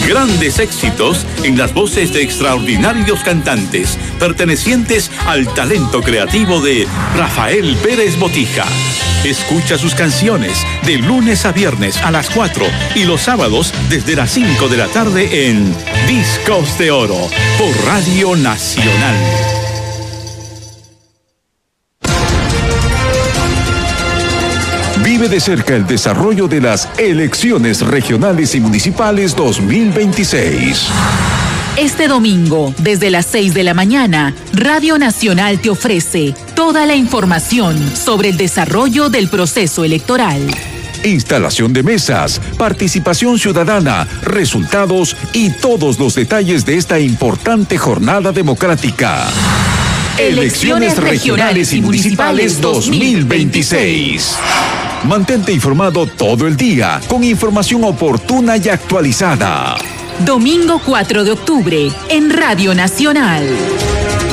Grandes éxitos en las voces de extraordinarios cantantes pertenecientes al talento creativo de Rafael Pérez Botija. Escucha sus canciones de lunes a viernes a las 4 y los sábados desde las 5 de la tarde en Discos de Oro por Radio Nacional. Vive de cerca el desarrollo de las elecciones regionales y municipales 2026. Este domingo, desde las 6 de la mañana, Radio Nacional te ofrece toda la información sobre el desarrollo del proceso electoral. Instalación de mesas, participación ciudadana, resultados y todos los detalles de esta importante jornada democrática. Elecciones regionales y municipales 2026. Mantente informado todo el día con información oportuna y actualizada. Domingo 4 de octubre en Radio Nacional.